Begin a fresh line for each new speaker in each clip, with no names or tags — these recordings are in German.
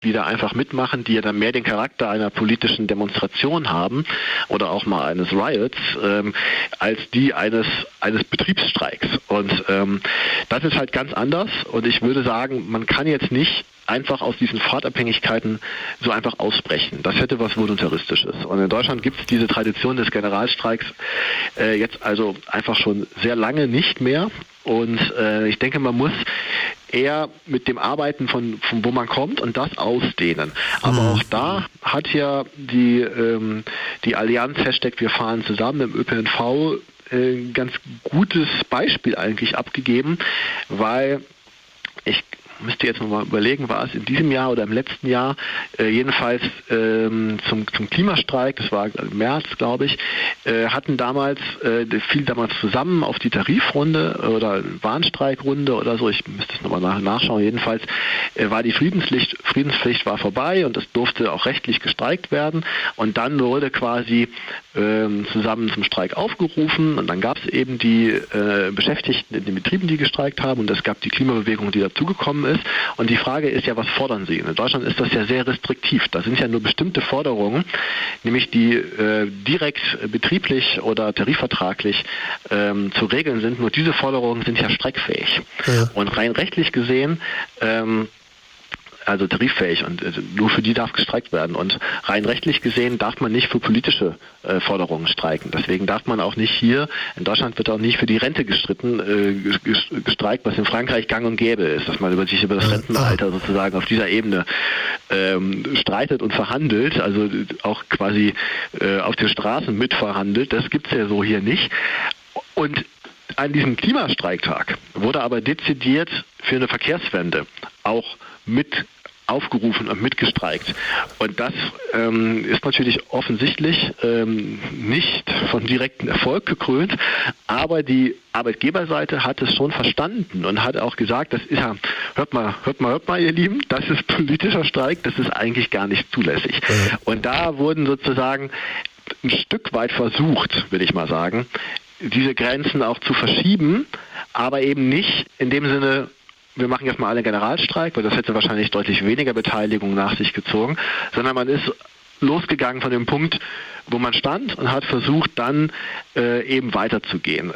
die da einfach mitmachen, die ja dann mehr den Charakter einer politischen Demonstration haben oder auch mal eines Riots, als die eines Betriebsstreiks. Und das ist halt ganz anders und ich würde sagen, man kann jetzt nicht einfach aus diesen Fahrtabhängigkeiten so einfach ausbrechen. Das hätte was Voluntaristisches. Und in Deutschland gibt es diese Tradition des Generalstreiks jetzt also einfach schon sehr lange nicht mehr. Und ich denke, man muss eher mit dem Arbeiten von wo man kommt und das ausdehnen. Aber auch da hat ja die Allianz Hashtag Wir fahren zusammen im ÖPNV ein ganz gutes Beispiel eigentlich abgegeben, weil ich müsste jetzt nochmal überlegen, war es in diesem Jahr oder im letzten Jahr, jedenfalls zum Klimastreik, das war im März, glaube ich, fiel damals zusammen auf die Tarifrunde oder Warnstreikrunde oder so, ich müsste es nochmal nachschauen, jedenfalls war die Friedenspflicht war vorbei und es durfte auch rechtlich gestreikt werden und dann wurde quasi zusammen zum Streik aufgerufen und dann gab es eben die Beschäftigten in den Betrieben, die gestreikt haben und es gab die Klimabewegung, die dazugekommen ist. Und die Frage ist ja, was fordern sie? In Deutschland ist das ja sehr restriktiv. Da sind ja nur bestimmte Forderungen, nämlich die direkt betrieblich oder tarifvertraglich zu regeln sind. Nur diese Forderungen sind ja streikfähig. Ja. Und rein rechtlich gesehen also tariffähig und nur für die darf gestreikt werden. Und rein rechtlich gesehen darf man nicht für politische Forderungen streiken. Deswegen darf man auch nicht hier, in Deutschland wird auch nicht für die Rente gestreikt, was in Frankreich gang und gäbe ist, dass man sich über das Rentenalter sozusagen auf dieser Ebene streitet und verhandelt, also auch quasi auf den Straßen mitverhandelt. Das gibt es ja so hier nicht. Und an diesem Klimastreiktag wurde aber dezidiert für eine Verkehrswende auch mit aufgerufen und mitgestreikt. Und das ist natürlich offensichtlich nicht von direktem Erfolg gekrönt, aber die Arbeitgeberseite hat es schon verstanden und hat auch gesagt, das ist ja, hört mal, ihr Lieben, das ist politischer Streik, das ist eigentlich gar nicht zulässig. Und da wurden sozusagen ein Stück weit versucht, will ich mal sagen, diese Grenzen auch zu verschieben, aber eben nicht in dem Sinne, wir machen jetzt mal alle Generalstreik, weil das hätte wahrscheinlich deutlich weniger Beteiligung nach sich gezogen, sondern man ist losgegangen von dem Punkt, wo man stand und hat versucht, dann eben weiterzugehen.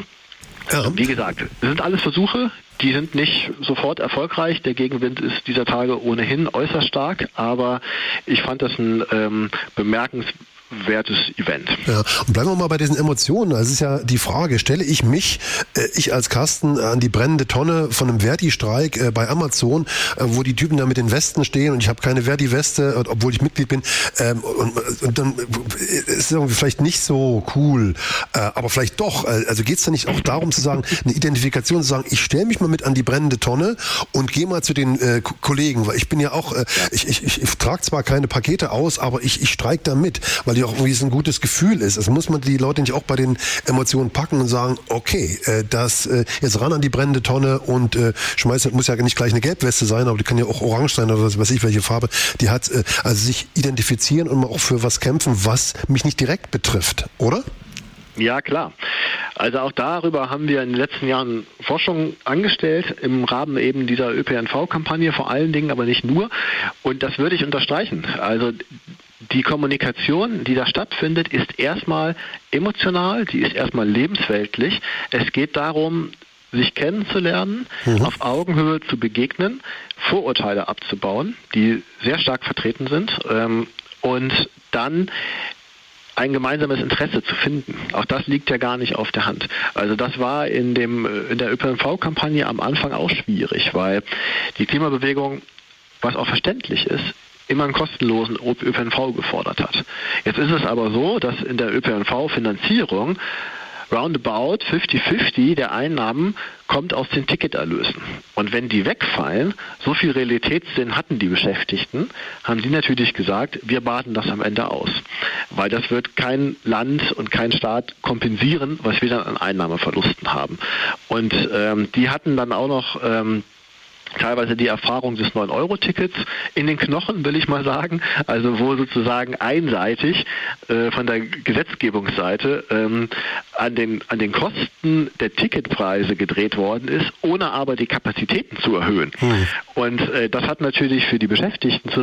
Wie gesagt, das sind alles Versuche, die sind nicht sofort erfolgreich. Der Gegenwind ist dieser Tage ohnehin äußerst stark, aber ich fand das ein bemerkenswertes Event.
Ja, und bleiben wir mal bei diesen Emotionen. Das ist ja die Frage, stelle ich mich, ich als Carsten, an die brennende Tonne von einem Verdi-Streik bei Amazon, wo die Typen da mit den Westen stehen und ich habe keine Verdi-Weste, obwohl ich Mitglied bin, und dann ist es irgendwie vielleicht nicht so cool, aber vielleicht doch. Also geht es da nicht auch darum zu sagen, eine Identifikation zu sagen, ich stelle mich mal mit an die brennende Tonne und gehe mal zu den Kollegen, weil ich bin ja auch, ich trage zwar keine Pakete aus, aber ich streike da mit, weil die auch irgendwie so ein gutes Gefühl ist. Also muss man die Leute nicht auch bei den Emotionen packen und sagen, okay, jetzt ran an die brennende Tonne und muss ja nicht gleich eine Gelbweste sein, aber die kann ja auch orange sein oder was weiß ich, welche Farbe die hat. Also sich identifizieren und mal auch für was kämpfen, was mich nicht direkt betrifft, oder?
Ja, klar. Also auch darüber haben wir in den letzten Jahren Forschung angestellt, im Rahmen eben dieser ÖPNV-Kampagne vor allen Dingen, aber nicht nur. Und das würde ich unterstreichen. Also die Kommunikation, die da stattfindet, ist erstmal emotional, die ist erstmal lebensweltlich. Es geht darum, sich kennenzulernen, auf Augenhöhe zu begegnen, Vorurteile abzubauen, die sehr stark vertreten sind, und dann ein gemeinsames Interesse zu finden. Auch das liegt ja gar nicht auf der Hand. Also das war in der ÖPNV-Kampagne am Anfang auch schwierig, weil die Klimabewegung, was auch verständlich ist, immer einen kostenlosen ÖPNV gefordert hat. Jetzt ist es aber so, dass in der ÖPNV-Finanzierung roundabout 50-50 der Einnahmen kommt aus den Ticketerlösen. Und wenn die wegfallen, so viel Realitätssinn hatten die Beschäftigten, haben sie natürlich gesagt, wir baden das am Ende aus. Weil das wird kein Land und kein Staat kompensieren, was wir dann an Einnahmeverlusten haben. Und die hatten dann auch noch teilweise die Erfahrung des 9-Euro-Tickets in den Knochen, will ich mal sagen. Also wo sozusagen einseitig von der Gesetzgebungsseite an den Kosten der Ticketpreise gedreht worden ist, ohne aber die Kapazitäten zu erhöhen. Und das hat natürlich für die Beschäftigten zur